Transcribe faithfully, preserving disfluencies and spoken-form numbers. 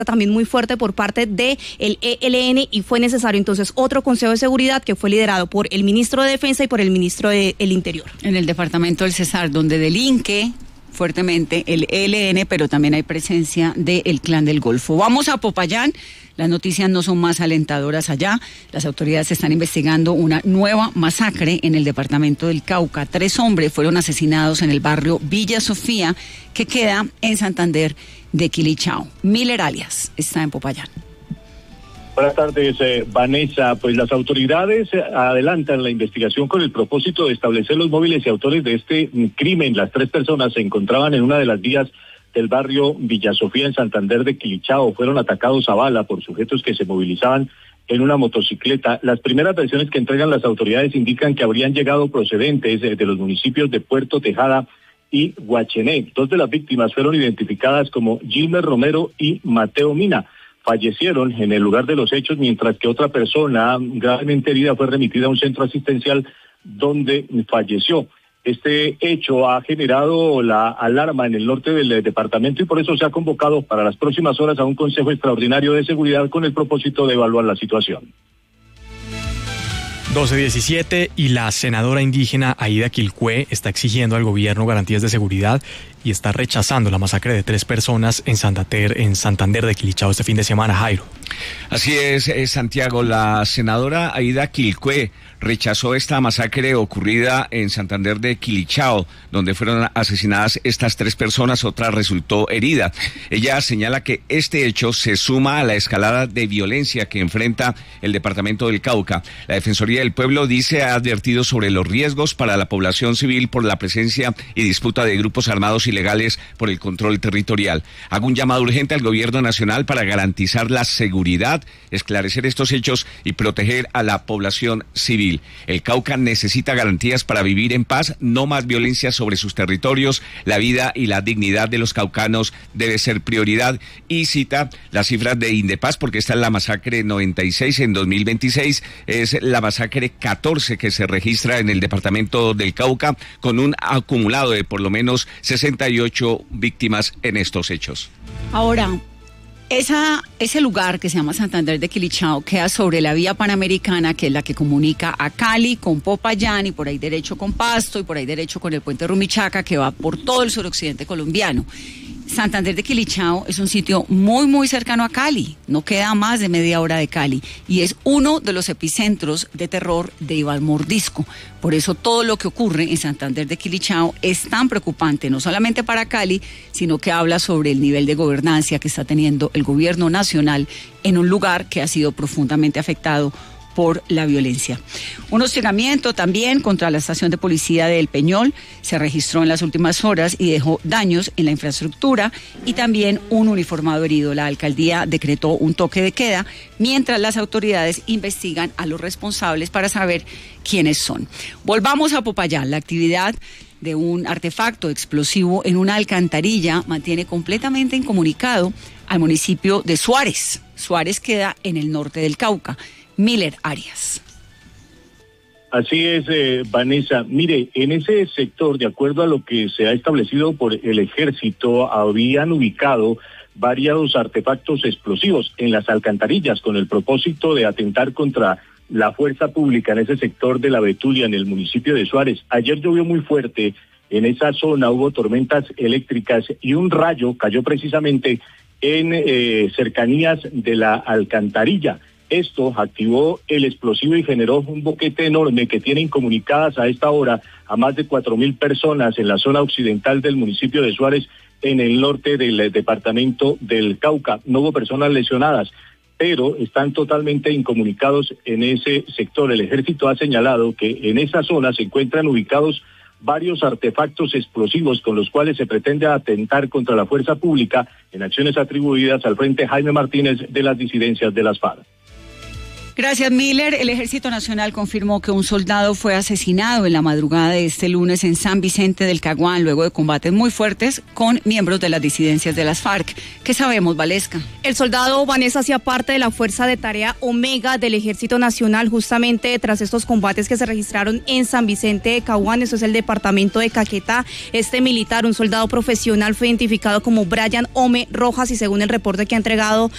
también muy fuerte por parte del E L N y fue necesario entonces otro Consejo de Seguridad que fue liderado por el ministro de Defensa y por el ministro del Interior. En el departamento del Cesar, donde delinque fuertemente el E L N, pero también hay presencia del Clan del Golfo. Vamos a Popayán. Las noticias no son más alentadoras allá. Las autoridades están investigando una nueva masacre en el departamento del Cauca. Tres hombres fueron asesinados en el barrio Villa Sofía, que queda en Santander de Quilichao. Miller Arias está en Popayán. Buenas tardes, eh, Vanessa. Pues las autoridades eh, adelantan la investigación con el propósito de establecer los móviles y autores de este mm, crimen. Las tres personas se encontraban en una de las vías del barrio Villa Sofía en Santander de Quilichao. Fueron atacados a bala por sujetos que se movilizaban en una motocicleta. Las primeras versiones que entregan las autoridades indican que habrían llegado procedentes eh, de los municipios de Puerto Tejada y Guachené. Dos de las víctimas fueron identificadas como Gilmer Romero y Mateo Mina. Fallecieron en el lugar de los hechos, mientras que otra persona gravemente herida fue remitida a un centro asistencial donde falleció. Este hecho ha generado la alarma en el norte del departamento y por eso se ha convocado para las próximas horas a un Consejo Extraordinario de Seguridad con el propósito de evaluar la situación. doce diecisiete y la senadora indígena Aida Quilcué está exigiendo al gobierno garantías de seguridad y está rechazando la masacre de tres personas en Santander, en Santander de Quilichao este fin de semana, Jairo. Así es, es Santiago. La senadora Aida Quilcué rechazó esta masacre ocurrida en Santander de Quilichao, donde fueron asesinadas estas tres personas, otra resultó herida. Ella señala que este hecho se suma a la escalada de violencia que enfrenta el departamento del Cauca. La Defensoría del Pueblo dice ha advertido sobre los riesgos para la población civil por la presencia y disputa de grupos armados ilegales por el control territorial. Hago un llamado urgente al gobierno nacional para garantizar la seguridad, esclarecer estos hechos y proteger a la población civil. El Cauca necesita garantías para vivir en paz, no más violencia sobre sus territorios. La vida y la dignidad de los caucanos debe ser prioridad. Y cita las cifras de Indepaz, porque esta es la masacre noventa y seis en dos mil veintiséis, es la masacre catorce que se registra en el departamento del Cauca, con un acumulado de por lo menos sesenta y ocho víctimas en estos hechos. Ahora, Esa, ese lugar que se llama Santander de Quilichao queda sobre la vía panamericana, que es la que comunica a Cali con Popayán y por ahí derecho con Pasto y por ahí derecho con el puente Rumichaca, que va por todo el suroccidente colombiano. Santander de Quilichao es un sitio muy, muy cercano a Cali, no queda a más de media hora de Cali, y es uno de los epicentros de terror de Iván Mordisco. Por eso todo lo que ocurre en Santander de Quilichao es tan preocupante, no solamente para Cali, sino que habla sobre el nivel de gobernancia que está teniendo el gobierno nacional en un lugar que ha sido profundamente afectado por la violencia. Un hostigamiento también contra la estación de policía de El Peñol se registró en las últimas horas y dejó daños en la infraestructura y también un uniformado herido. La alcaldía decretó un toque de queda mientras las autoridades investigan a los responsables para saber quiénes son. Volvamos a Popayán. La actividad de un artefacto explosivo en una alcantarilla mantiene completamente incomunicado al municipio de Suárez. Suárez queda en el norte del Cauca. Miller Arias. Así es, eh, Vanessa. Mire, en ese sector, de acuerdo a lo que se ha establecido por el ejército, habían ubicado varios artefactos explosivos en las alcantarillas con el propósito de atentar contra la fuerza pública en ese sector de la Betulia, en el municipio de Suárez. Ayer llovió muy fuerte en esa zona, hubo tormentas eléctricas y un rayo cayó precisamente en eh, cercanías de la alcantarilla. Esto activó el explosivo y generó un boquete enorme que tiene incomunicadas a esta hora a más de cuatro mil personas en la zona occidental del municipio de Suárez, en el norte del departamento del Cauca. No hubo personas lesionadas, pero están totalmente incomunicados en ese sector. El ejército ha señalado que en esa zona se encuentran ubicados varios artefactos explosivos con los cuales se pretende atentar contra la fuerza pública en acciones atribuidas al Frente Jaime Martínez de las disidencias de las FARC. Gracias, Miller. El Ejército Nacional confirmó que un soldado fue asesinado en la madrugada de este lunes en San Vicente del Caguán, luego de combates muy fuertes con miembros de las disidencias de las FARC. ¿Qué sabemos, Valesca? El soldado Vanessa hacía parte de la Fuerza de Tarea Omega del Ejército Nacional, justamente tras estos combates que se registraron en San Vicente de Caguán, eso es el departamento de Caquetá. Este militar, un soldado profesional, fue identificado como Brian Ome Rojas y según el reporte que ha entregado